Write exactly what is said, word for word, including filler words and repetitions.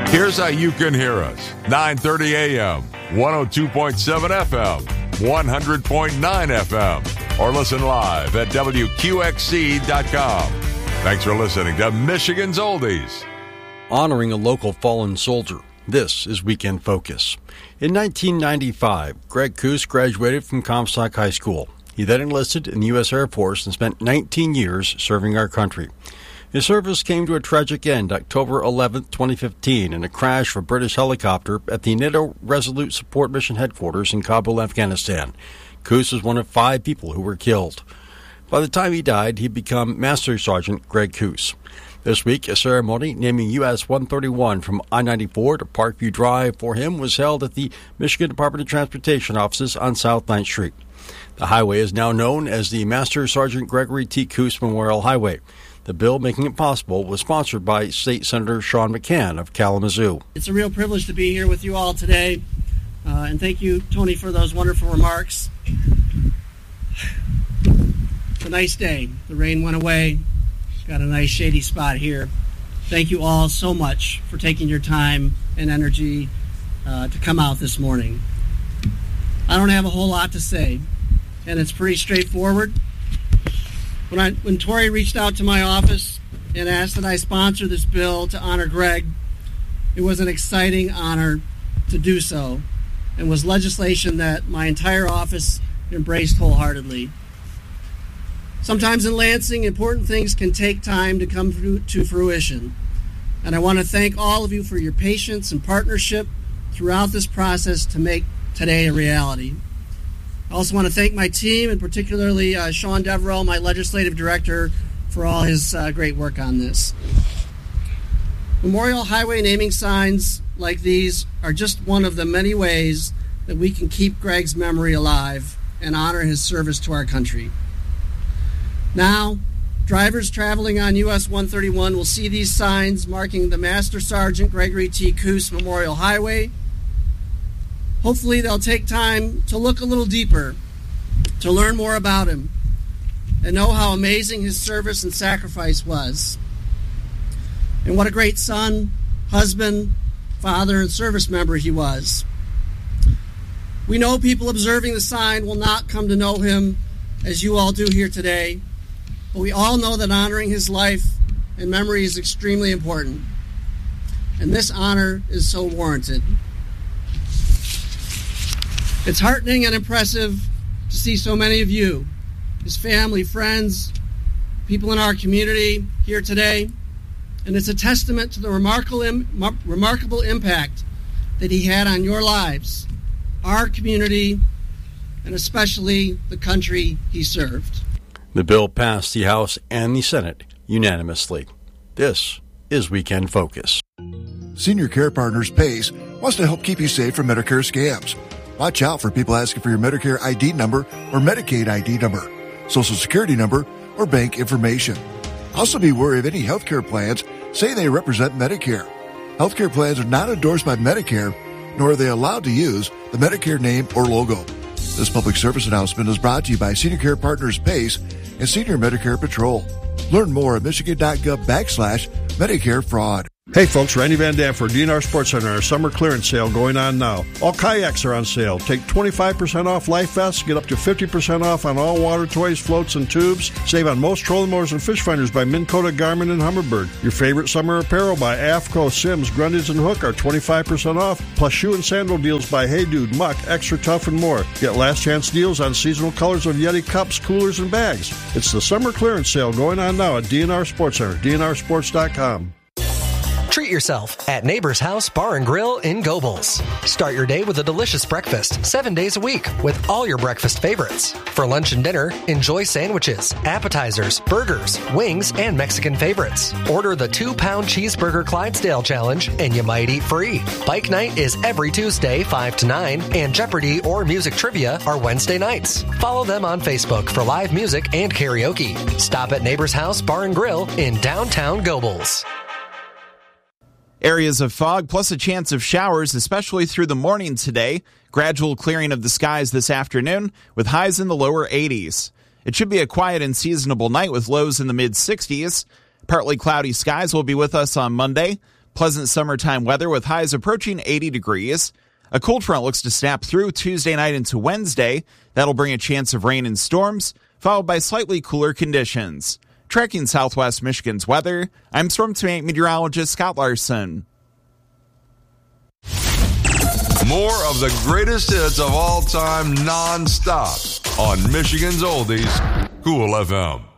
Here's how you can hear us. nine thirty a.m., one oh two point seven F M, one hundred point nine F M, or listen live at W Q X C dot com. Thanks for listening to Michigan's Oldies. Honoring a local fallen soldier. This is Weekend Focus. In nineteen ninety-five, Greg Coos graduated from Comstock High School. He then enlisted in the U S Air Force and spent nineteen years serving our country. His service came to a tragic end October eleventh, twenty fifteen, in a crash of a British helicopter at the NATO Resolute Support Mission headquarters in Kabul, Afghanistan. Coos was one of five people who were killed. By the time he died, he'd become Master Sergeant Greg Coos. This week, a ceremony naming U S one thirty-one from I ninety-four to Parkview Drive for him was held at the Michigan Department of Transportation offices on South ninth Street. The highway is now known as the Master Sergeant Gregory T. Coos Memorial Highway. The bill making it possible was sponsored by State Senator Sean McCann of Kalamazoo. It's a real privilege to be here with you all today, uh, and thank you, Tony, for those wonderful remarks. It's a nice day. The rain went away. Got a nice shady spot here. Thank you all so much for taking your time and energy uh, to come out this morning. I don't have a whole lot to say, and it's pretty straightforward. When I when Tori reached out to my office and asked that I sponsor this bill to honor Greg, it was an exciting honor to do so, and was legislation that my entire office embraced wholeheartedly. Sometimes in Lansing, important things can take time to come to fruition. And I want to thank all of you for your patience and partnership throughout this process to make today a reality. I also want to thank my team, and particularly uh, Sean Deverell, my legislative director, for all his uh, great work on this. Memorial Highway naming signs like these are just one of the many ways that we can keep Greg's memory alive and honor his service to our country. Now, drivers traveling on U S one thirty-one will see these signs marking the Master Sergeant Gregory T. Coos Memorial Highway. Hopefully they'll take time to look a little deeper, to learn more about him, and know how amazing his service and sacrifice was. And what a great son, husband, father, and service member he was. We know people observing the sign will not come to know him as you all do here today, but we all know that honoring his life and memory is extremely important, and this honor is so warranted. It's heartening and impressive to see so many of you, his family, friends, people in our community here today, and it's a testament to the remarkable, im- remarkable impact that he had on your lives, our community, and especially the country he served. The bill passed the House and the Senate unanimously. This is Weekend Focus. Senior Care Partners PACE wants to help keep you safe from Medicare scams. Watch out for people asking for your Medicare I D number or Medicaid I D number, Social Security number, or bank information. Also be wary of any healthcare plans saying they represent Medicare. Healthcare plans are not endorsed by Medicare, nor are they allowed to use the Medicare name or logo. This public service announcement is brought to you by Senior Care Partners PACE and Senior Medicare Patrol. Learn more at michigan.gov backslash Medicare fraud. Hey folks, Randy Van Dam for D N R Sports Center. Our summer clearance sale going on now. All kayaks are on sale. Take twenty-five percent off life vests. Get up to fifty percent off on all water toys, floats, and tubes. Save on most trolling motors and fish finders by Minn Kota, Garmin, and Humminbird. Your favorite summer apparel by AFCO, Sims, Grundy's, and Hook are twenty-five percent off. Plus shoe and sandal deals by Hey Dude, Muck, Extra Tough, and more. Get last chance deals on seasonal colors of Yeti cups, coolers, and bags. It's the summer clearance sale going on now at D N R Sports Center, D N R sports dot com. Treat yourself at Neighbor's House Bar and Grill in Gobles. Start your day with a delicious breakfast seven days a week with all your breakfast favorites. For lunch and dinner, enjoy sandwiches, appetizers, burgers, wings, and Mexican favorites. Order the two-pound cheeseburger Clydesdale challenge and you might eat free. Bike night is every Tuesday, five to nine, and Jeopardy or music trivia are Wednesday nights. Follow them on Facebook for live music and karaoke. Stop at Neighbor's House Bar and Grill in downtown Gobles. Areas of fog plus a chance of showers, especially through the morning today. Gradual clearing of the skies this afternoon with highs in the lower eighties. It should be a quiet and seasonable night with lows in the mid-sixties. Partly cloudy skies will be with us on Monday. Pleasant summertime weather with highs approaching eighty degrees. A cold front looks to snap through Tuesday night into Wednesday. That'll bring a chance of rain and storms, followed by slightly cooler conditions. Tracking Southwest Michigan's weather, I'm Storm Team meteorologist Scott Larson. More of the greatest hits of all time non-stop on Michigan's Oldies, Cool F M.